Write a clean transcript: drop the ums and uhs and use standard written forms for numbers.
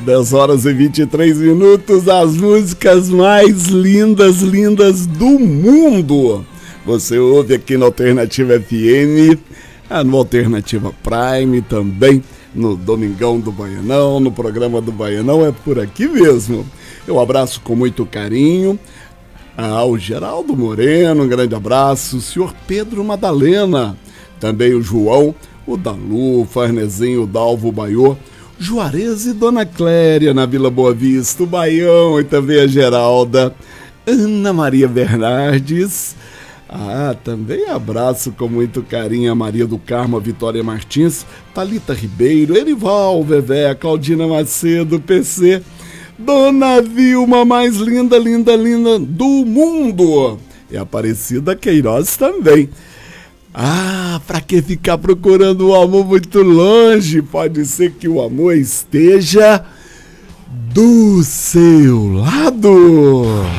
10 horas e 23 minutos, as músicas mais lindas do mundo. Você ouve aqui na Alternativa FM, no Alternativa Prime também, no Domingão do Baianão, no programa do Baianão, é por aqui mesmo. Eu abraço com muito carinho ao Geraldo Moreno, um grande abraço, o senhor Pedro Madalena, também o João, o Dalu, o Farnezinho, o Dalvo, o Baiô, Juarez e Dona Cléria na Vila Boa Vista, o Baião e também a Geralda, Ana Maria Bernardes. Também abraço com muito carinho a Maria do Carmo, a Vitória Martins, Thalita Ribeiro, Erival, Vevé, a Claudina Macedo, PC, Dona Vilma, mais linda do mundo. E a Aparecida Queiroz também. Pra que ficar procurando o amor muito longe? Pode ser que o amor esteja do seu lado.